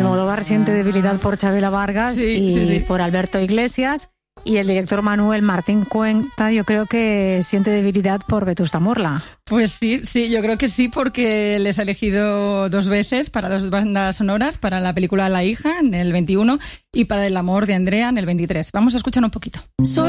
Almodóvar siente debilidad por Chabela Vargas y por Alberto Iglesias. Y el director Manuel Martín Cuenta, yo creo que siente debilidad por Vetusta Morla. Pues sí, yo creo que sí, porque les ha elegido 2 veces para 2 bandas sonoras, para la película La hija en el 21 y para El amor de Andrea en el 23. Vamos a escuchar un poquito.